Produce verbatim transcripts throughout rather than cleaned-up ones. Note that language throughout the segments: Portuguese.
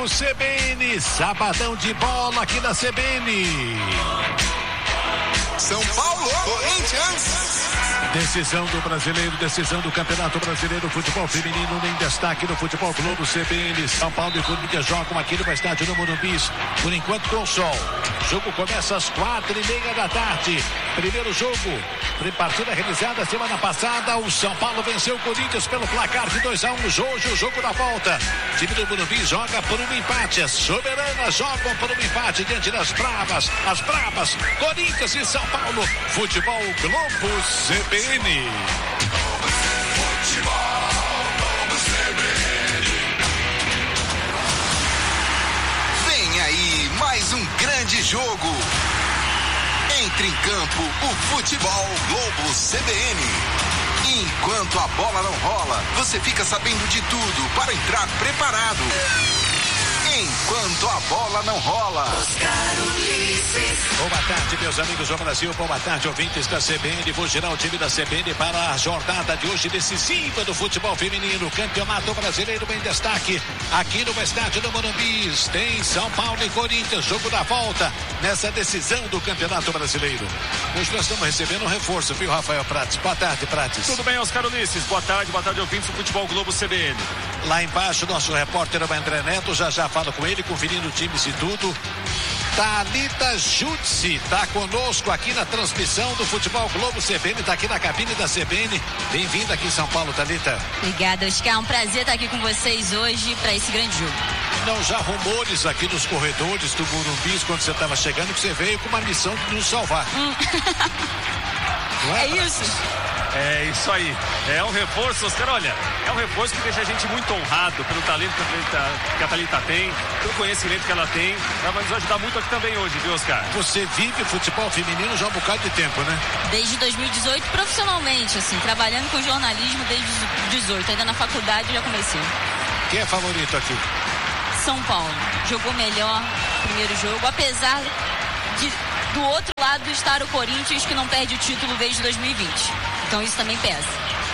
Globo C B N, sabadão de bola aqui na C B N. São Paulo, Corinthians. Decisão do brasileiro, decisão do Campeonato Brasileiro, futebol feminino em destaque no Futebol Globo C B N. São Paulo e Corinthians jogam aqui no estádio no Morumbi, por enquanto com o sol. O jogo começa às quatro e meia da tarde. Primeiro jogo, partida realizada semana passada. O São Paulo venceu o Corinthians pelo placar de dois a um. Hoje o jogo da volta. O time do Morumbi joga por um empate. As soberanas jogam por um empate diante das bravas. As bravas, Corinthians e São Paulo. Futebol Globo C B N. Vem aí mais um grande jogo. Entre em campo o Futebol Globo C B N. Enquanto a bola não rola, você fica sabendo de tudo para entrar preparado. Enquanto a bola não rola. Boa tarde, meus amigos do Brasil. Boa tarde, ouvintes da C B N. Vou girar o time da C B N para a jornada de hoje decisiva do futebol feminino. Campeonato Brasileiro em destaque. Aqui no estádio do Morumbi tem São Paulo e Corinthians. Jogo da volta nessa decisão do Campeonato Brasileiro. Hoje nós estamos recebendo um reforço, viu, Rafael Prates? Boa tarde, Prates. Tudo bem, Oscar Ulisses? Boa tarde, boa tarde, ouvintes do Futebol Globo C B N. Lá embaixo, nosso repórter é o André Neto. Já já fala com ele, conferindo times e tudo. Thalita Jutsi está conosco aqui na transmissão do Futebol Globo C B N, está aqui na cabine da C B N. Bem-vinda aqui em São Paulo, Thalita. Obrigada, Oscar. É um prazer estar aqui com vocês hoje para esse grande jogo. Não, já rumores aqui nos corredores do Morumbi, quando você estava chegando, que você veio com uma missão de nos salvar. Hum. Não é, é isso? É isso aí. É um reforço, Oscar, olha, é um reforço que deixa a gente muito honrado pelo talento que a Thalita, que a Thalita tem, pelo conhecimento que ela tem. Ela vai nos ajudar muito aqui também hoje, viu, Oscar? Você vive futebol feminino já há um bocado de tempo, né? Desde dois mil e dezoito, profissionalmente, assim, trabalhando com jornalismo desde dois mil e dezoito. Ainda na faculdade eu já comecei. Quem é favorito aqui? São Paulo. Jogou melhor no primeiro jogo, apesar de, do outro lado, estar o Corinthians, que não perde o título desde dois mil e vinte. Então isso também pesa.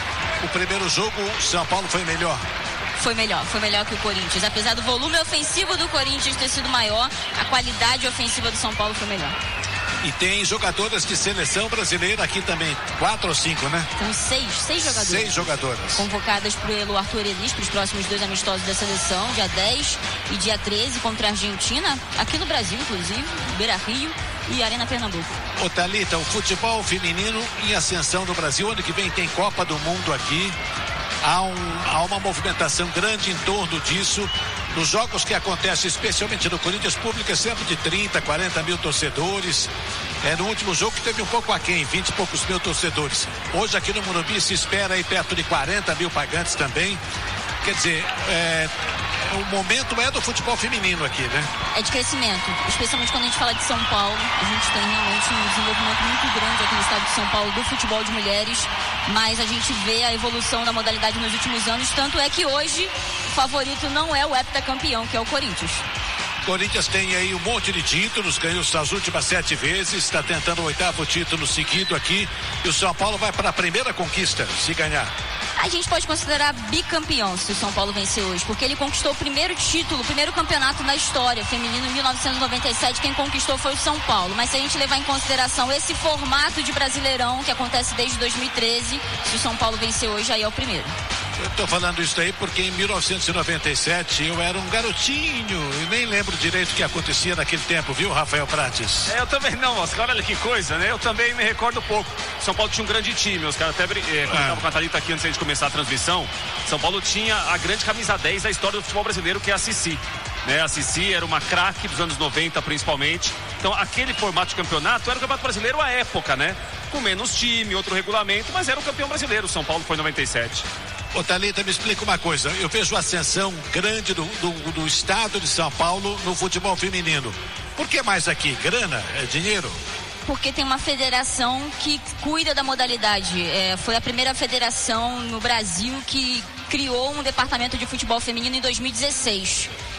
O primeiro jogo, São Paulo foi melhor? Foi melhor, foi melhor que o Corinthians. Apesar do volume ofensivo do Corinthians ter sido maior, a qualidade ofensiva do São Paulo foi melhor. E tem jogadoras de seleção brasileira aqui também, quatro ou cinco, né? São seis, seis jogadoras. Seis jogadoras. Convocadas pelo Arthur Elis para os próximos dois amistosos da seleção, dia dez e dia treze contra a Argentina, aqui no Brasil, inclusive, Beira Rio e Arena Pernambuco. Ô Thalita, o futebol feminino em ascensão no Brasil, ano que vem tem Copa do Mundo aqui. Há, um, há uma movimentação grande em torno disso. Nos jogos que acontecem, especialmente no Corinthians, público é sempre de trinta, quarenta mil torcedores. É, no último jogo que teve um pouco aquém, vinte e poucos mil torcedores. Hoje aqui no Morumbi se espera aí perto de quarenta mil pagantes também. Quer dizer, é, o momento é do futebol feminino aqui, né? É de crescimento, especialmente quando a gente fala de São Paulo. A gente tem realmente um desenvolvimento muito grande aqui no estado de São Paulo do futebol de mulheres, mas a gente vê a evolução da modalidade nos últimos anos, tanto é que hoje o favorito não é o heptacampeão, que é o Corinthians. Corinthians tem aí um monte de títulos, ganhou suas últimas sete vezes, está tentando o oitavo título seguido aqui, e o São Paulo vai para a primeira conquista, se ganhar. A gente pode considerar bicampeão se o São Paulo vencer hoje, porque ele conquistou o primeiro título, o primeiro campeonato na história feminino em mil novecentos e noventa e sete, quem conquistou foi o São Paulo. Mas se a gente levar em consideração esse formato de Brasileirão que acontece desde dois mil e treze, se o São Paulo vencer hoje, aí é o primeiro. Eu tô falando isso aí porque em mil novecentos e noventa e sete eu era um garotinho e nem lembro direito o que acontecia naquele tempo, viu, Rafael Prates? É, eu também não, Oscar, olha que coisa, né? Eu também me recordo pouco. São Paulo tinha um grande time, os caras até é, quando ah. com a Thalita aqui antes de começar a transmissão. São Paulo tinha a grande camisa dez da história do futebol brasileiro, que é a Cici. Né? A Cici era uma craque dos anos noventa, principalmente. Então, aquele formato de campeonato era o campeonato brasileiro à época, né? Com menos time, outro regulamento, mas era o campeão brasileiro. São Paulo foi em noventa e sete. Ô Thalita, me explica uma coisa. Eu vejo a ascensão grande do, do, do estado de São Paulo no futebol feminino. Por que mais aqui? Grana? É dinheiro? Porque tem uma federação que cuida da modalidade. É, foi a primeira federação no Brasil que criou um departamento de futebol feminino em dois mil e dezesseis.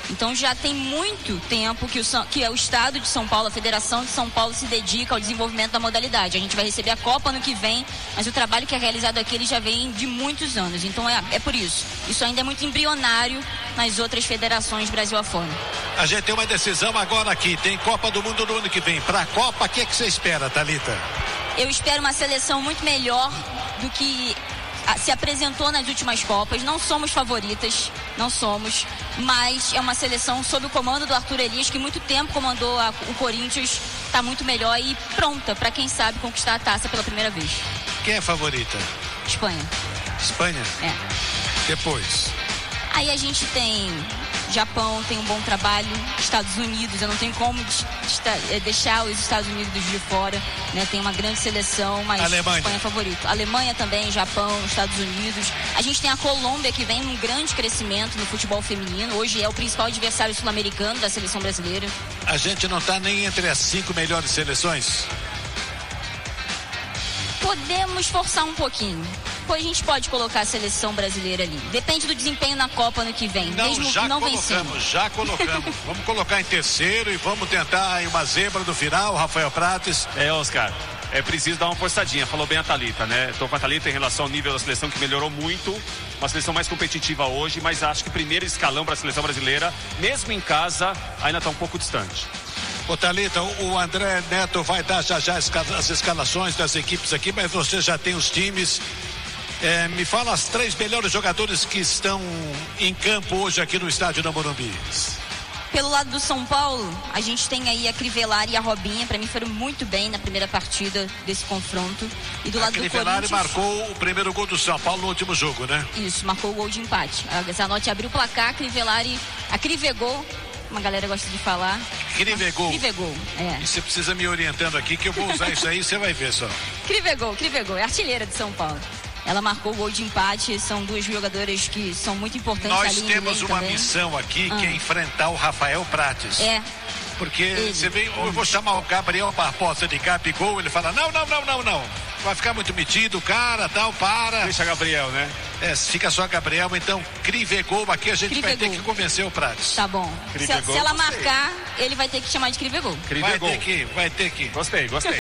Então já tem muito tempo que o, que o Estado de São Paulo, a Federação de São Paulo se dedica ao desenvolvimento da modalidade. A gente vai receber a Copa no que vem, mas o trabalho que é realizado aqui ele já vem de muitos anos. Então é, é por isso. Isso ainda é muito embrionário nas outras federações Brasil afora. A gente tem uma decisão agora aqui. Tem Copa do Mundo no ano que vem. Para a Copa, o que é que você espera, Thalita? Eu espero uma seleção muito melhor do que se apresentou nas últimas Copas. Não somos favoritas, não somos, mas é uma seleção sob o comando do Arthur Elias, que muito tempo comandou a, o Corinthians, está muito melhor e pronta para quem sabe conquistar a taça pela primeira vez. Quem é favorita? Espanha. Espanha? É. Depois? Aí a gente tem Japão, tem um bom trabalho, Estados Unidos, eu não tenho como deixar os Estados Unidos de fora, né? Tem uma grande seleção, mas Alemanha. Espanha é favorito. Alemanha também, Japão, Estados Unidos. A gente tem a Colômbia, que vem num grande crescimento no futebol feminino. Hoje é o principal adversário sul-americano da seleção brasileira. A gente não está nem entre as cinco melhores seleções? Podemos forçar um pouquinho. Pois a gente pode colocar a seleção brasileira ali. Depende do desempenho na Copa no que vem. Não, mesmo já não colocamos, vencendo. já colocamos. Vamos colocar em terceiro e vamos tentar aí uma zebra no final, Rafael Prates. É, Oscar, é preciso dar uma forçadinha. Falou bem a Thalita, né? Estou com a Thalita em relação ao nível da seleção, que melhorou muito. Uma seleção mais competitiva hoje, mas acho que o primeiro escalão para a seleção brasileira, mesmo em casa, ainda está um pouco distante. Ô Thalita, o André Neto vai dar já já as escalações das equipes aqui, mas você já tem os times. É, me fala as três melhores jogadores que estão em campo hoje aqui no estádio do Morumbi. Pelo lado do São Paulo, a gente tem aí a Crivellari e a Robinha. Para mim foram muito bem na primeira partida desse confronto. E do a lado do Crivellari Corinthians, marcou o primeiro gol do São Paulo no último jogo, né? Isso, marcou o gol de empate. A Zanotti abriu o placar, a Crivellari, a Crivegol, uma galera gosta de falar. Crivegol. Crivegol, é. E você precisa me orientando aqui que eu vou usar isso aí, você vai ver só. Crivegol, Crivegol, é artilheira de São Paulo. Ela marcou o gol de empate, são duas jogadoras que são muito importantes. Nós ali temos uma também. missão aqui, ah. que é enfrentar o Rafael Prates. É. Porque ele, você vem, ele. eu vou chamar o Gabriel Barbosa de Gabigol, ele fala, não, não, não, não, não. Vai ficar muito metido, o cara, tal, para. Deixa Gabriel, né? É, fica só Gabriel, então Crivegol, aqui a gente Crivegol. vai ter que convencer o Prates. Tá bom. Se, se ela marcar, ele vai ter que chamar de Crivegol. Vai ter que, vai ter que. Gostei, gostei.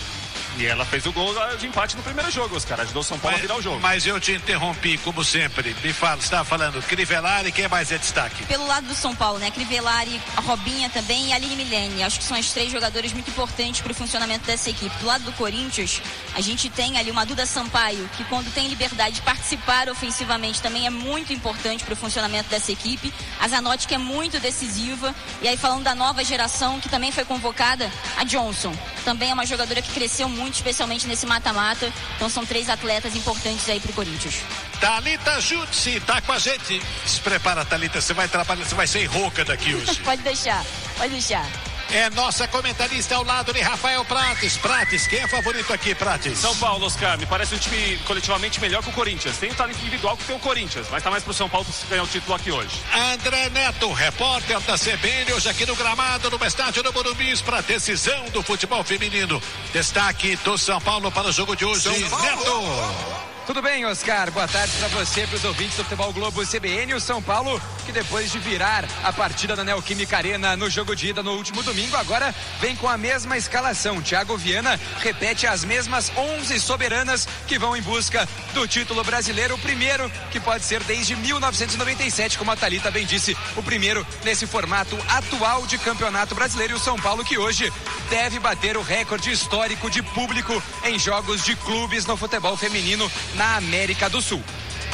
E ela fez o gol de empate no primeiro jogo, os caras ajudou o São Paulo mas, a virar o jogo. Mas eu te interrompi, como sempre. Me fala, você estava falando Crivellari, quem mais é destaque? Pelo lado do São Paulo, né? Crivellari, a Robinha também e a Aline Milene. Acho que são as três jogadoras muito importantes para o funcionamento dessa equipe. Do lado do Corinthians, a gente tem ali uma Duda Sampaio, que quando tem liberdade de participar ofensivamente também é muito importante para o funcionamento dessa equipe. A Zanotti, que é muito decisiva. E aí falando da nova geração, que também foi convocada, a Johnson. Também é uma jogadora que cresceu muito, especialmente nesse mata-mata. Então são três atletas importantes aí pro Corinthians. Thalita Jutsi tá com a gente. Se prepara, Thalita, você vai trabalhar, você vai ser rouca daqui hoje. Pode deixar, pode deixar. É nossa comentarista ao lado de Rafael Prates. Prates, quem é favorito aqui, Prates? São Paulo, Oscar, me parece um time coletivamente melhor que o Corinthians. Tem um talento individual que tem o Corinthians, mas tá mais pro São Paulo pra ganhar o título aqui hoje. André Neto, repórter da C B N, hoje aqui no gramado, no estádio do Morumbi, para a decisão do futebol feminino. Destaque do São Paulo para o jogo de hoje, Neto. Tudo bem, Oscar? Boa tarde para você, para os ouvintes do Futebol Globo C B N. O São Paulo, que depois de virar a partida da Neoquímica Arena no jogo de ida no último domingo, agora vem com a mesma escalação. Thiago Viana repete as mesmas onze soberanas que vão em busca do título brasileiro, o primeiro que pode ser desde mil novecentos e noventa e sete, como a Thalita bem disse, o primeiro nesse formato atual de campeonato brasileiro. E o São Paulo que hoje deve bater o recorde histórico de público em jogos de clubes no futebol feminino na América do Sul.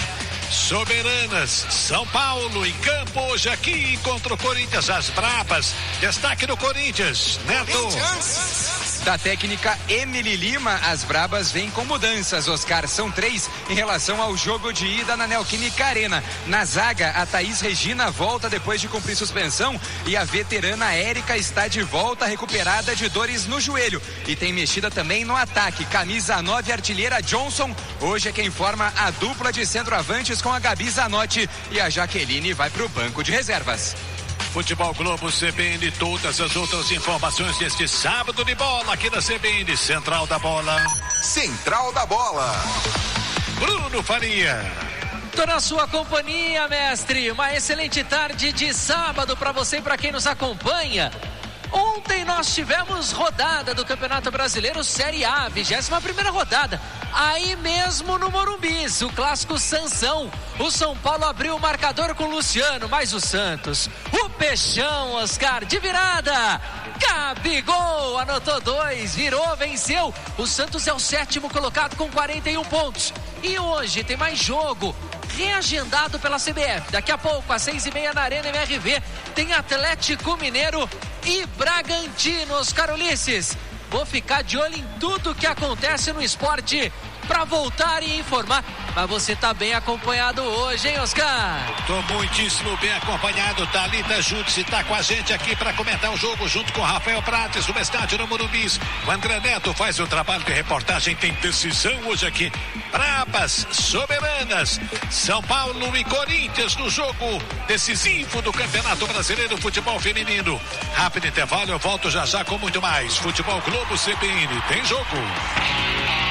Soberanas, São Paulo em campo hoje aqui contra o Corinthians, as brabas. Destaque do Corinthians, Neto. Da técnica Emily Lima, as brabas vêm com mudanças, Oscar. São três em relação ao jogo de ida na Neoquímica Arena. Na zaga, a Thaís Regina volta depois de cumprir suspensão e a veterana Érica está de volta, recuperada de dores no joelho. E tem mexida também no ataque. Camisa nove, artilheira Johnson. Hoje é quem forma a dupla de centroavantes com a Gabi Zanotti, e a Jaqueline vai para o banco de reservas. Futebol Globo C B N, todas as outras informações deste sábado de bola aqui na C B N, Central da Bola. Central da Bola. Bruno Faria. Tô na sua companhia, mestre. Uma excelente tarde de sábado para você e para quem nos acompanha. Ontem nós tivemos rodada do Campeonato Brasileiro Série A, vigésima primeira rodada. Aí mesmo no Morumbi, o clássico Sansão. O São Paulo abriu o marcador com o Luciano, mas o Santos. O Peixão, Oscar, de virada. Gabigol anotou dois, virou, venceu. O Santos é o sétimo colocado com quarenta e um pontos. E hoje tem mais jogo reagendado pela C B F. Daqui a pouco, às seis e meia na Arena M R V, tem Atlético Mineiro e Bragantino. Oscar Ulisses, vou ficar de olho em tudo que acontece no esporte para voltar e informar. Mas você tá bem acompanhado hoje, hein, Oscar? Tô muitíssimo bem acompanhado. Thalita Júdice tá com a gente aqui para comentar o jogo junto com Rafael Prates no estádio no Morumbi. O André Neto faz o trabalho de reportagem. Tem decisão hoje aqui. Brabas, soberanas. São Paulo e Corinthians no jogo decisivo do Campeonato Brasileiro Futebol Feminino. Rápido intervalo, eu volto já já com muito mais. Futebol Globo C B N. Tem jogo.